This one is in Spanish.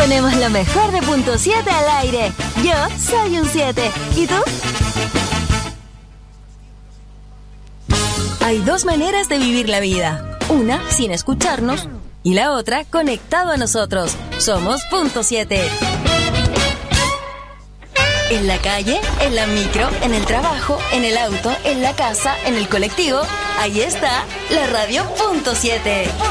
Ponemos lo mejor de Punto 7 al aire. Yo soy un 7. ¿Y tú? Hay dos maneras de vivir la vida. Una sin escucharnos y la otra conectado a nosotros. Somos Punto 7. En la calle, en la micro, en el trabajo, en el auto, en la casa, en el colectivo. Ahí está la radio Punto 7.